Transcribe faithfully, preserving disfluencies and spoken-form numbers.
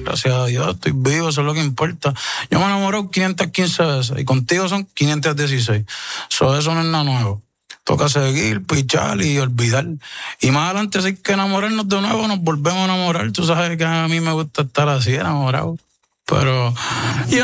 gracias a Dios, estoy vivo, eso es lo que importa. Yo me he enamorado quinientas quince veces y contigo son quinientas dieciséis. So, eso no es nada nuevo. Toca seguir, pichar y olvidar. Y más adelante, si hay que enamorarnos de nuevo, nos volvemos a enamorar. Tú sabes que a mí me gusta estar así, enamorado. Pero...